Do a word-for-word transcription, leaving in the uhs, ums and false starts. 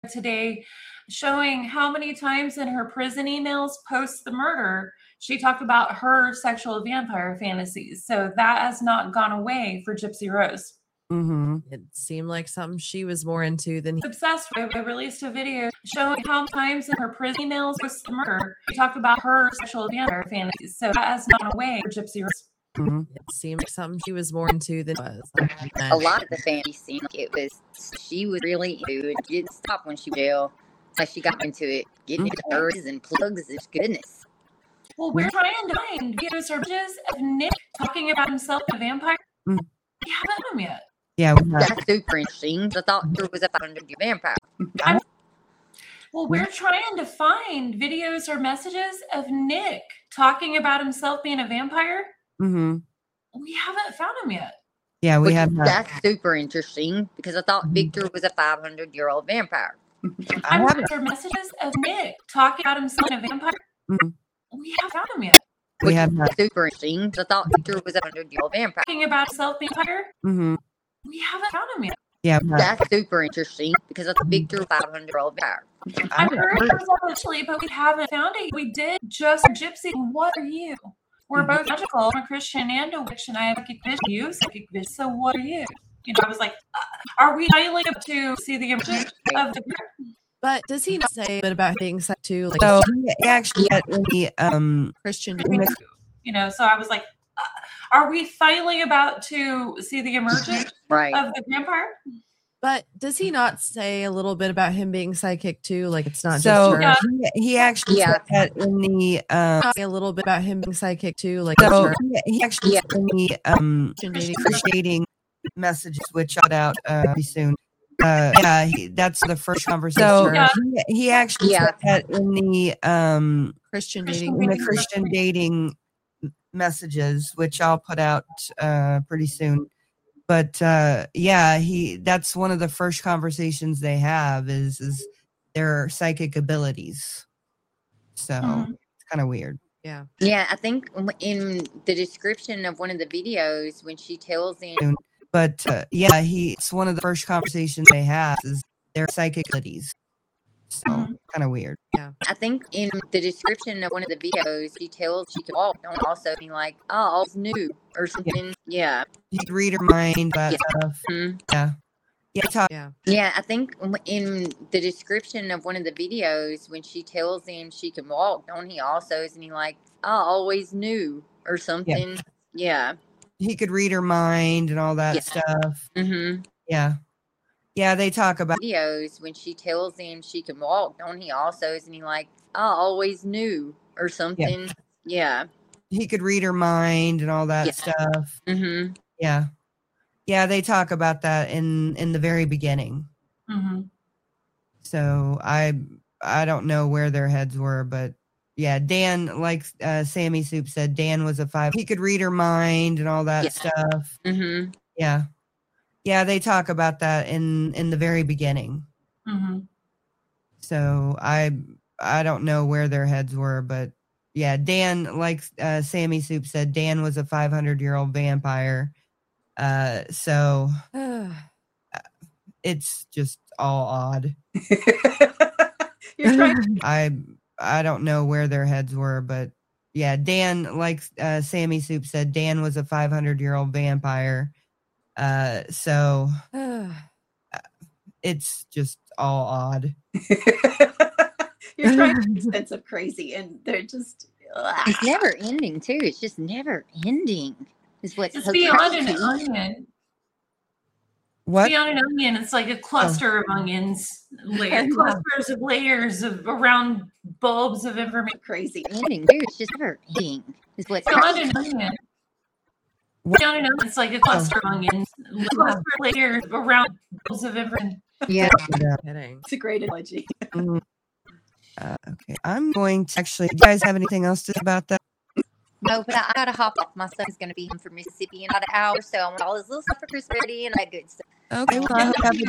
today showing how many times in her prison emails post the murder, she talked about her sexual vampire fantasies. So that has not gone away for Gypsy Rose. Mm-hmm. It seemed like something she was more into than he. Obsessed with. I released a video showing how many times in her prison emails post the murder, she talked about her sexual vampire fantasies. So that has not gone away for Gypsy Rose. Mm-hmm. It seemed like something she was more into than was. A lot of the fantasy seemed like it was she was really into it. She didn't stop when she was in jail. Like she got into it, getting into birds and plugs. It's goodness. Well, we're trying to find video searches of Nick talking about himself as a vampire. Mm. We haven't found him yet. Yeah, that's super interesting. I thought there was a five hundred year vampire. I'm, well, we're trying to find videos or messages of Nick talking about himself being a vampire. Mm-hmm. We haven't found him yet. Yeah, we Which, have not. That's super interesting because I thought Victor was a five hundred year old vampire. I'm looking for messages of Nick talking about himself being a vampire. Mm-hmm. We haven't found him yet. We have not. Super interesting. I thought Victor was a hundred year old vampire. Talking about himself being a vampire. Mm-hmm. We haven't found him yet. Yeah, that's super interesting because I thought Victor was a five hundred year old vampire. I've heard it was actually, but we haven't found it. We did just Gypsy. What are you? We're both magical. I'm a Christian and a witch, and I have psychic vision. You psychic vision. So what are you? You know, I was like, uh, are we dialing up to see the image of the group? But does he not say a bit about being psychic too? Like, so he actually had the um Christian. You know, so I was like, uh, are we finally about to see the emergence right. of the vampire? But does he not say a little bit about him being psychic too? Like it's not so, just her. Yeah. He, he actually yeah. said that in the um Uh, a little bit about him being psychic too. Like Oh, so he, he actually yeah. said in the um dating messages, which out out uh, pretty soon. Uh, yeah, he, that's the first conversation. So yeah. he, he actually yeah. said that in the um Christian in dating, the Christian dating messages, which I'll put out uh, pretty soon. But uh, yeah, he that's one of the first conversations they have is is their psychic abilities. So mm-hmm. it's kind of weird. Yeah. Yeah, I think in the description of one of the videos when she tells him. But uh, yeah, he it's one of the first conversations they have is their psychic abilities. So mm-hmm. kind of weird. Yeah. I think in the description of one of the videos, she tells she can walk. Don't also be like, oh, it's new or something. Yeah. You can read her mind, that yeah. stuff. Mm-hmm. Yeah. Yeah, talk. yeah. Yeah, I think in the description of one of the videos, when she tells him she can walk, don't he also, isn't he like, oh, always knew or something? Yeah. yeah. He could read her mind and all that yeah. stuff. Mm-hmm. Yeah. Yeah, they talk about videos when she tells him she can walk, don't he also, isn't he like, oh, always knew or something? Yeah. yeah. He could read her mind and all that yeah. stuff. Mm-hmm. Yeah. Yeah, they talk about that in, in the very beginning. Mm-hmm. So I I don't know where their heads were, but yeah, Dan, like uh, Sammy Soup said, Dan was a five. He could read her mind and all that yeah. stuff. Mm-hmm. Yeah. Yeah, they talk about that in, in the very beginning. Mm-hmm. So I I don't know where their heads were, but yeah, Dan, like uh, Sammy Soup said, Dan was a five hundred year old vampire. Uh, so it's just all odd. You're trying. I I don't know where their heads were, but yeah, Dan, like uh, Sammy Soup said, Dan was a five hundred year old vampire. Uh, so it's just all odd. You're trying to make sense of crazy, and they're just. Ugh. It's never ending too. It's just never ending. Is what's It's so beyond crazy. an onion. What? Beyond an onion, it's like a cluster oh. of onions, layer, clusters of layers of around bulbs of information. Crazy ending too. It's just never ending. Is what's beyond an onion. Beyond an onion, it's like a cluster oh. of onions, cluster of layers around bulbs of information. Yeah, it's a great analogy. mm-hmm. uh, okay, I'm going to actually. Do you guys have anything else to say about that? No, but I, I gotta hop off. My son's gonna be home from Mississippi in about an hour, so I want all his little stuff for Chris ready and that good stuff. Okay, well, I hope you have a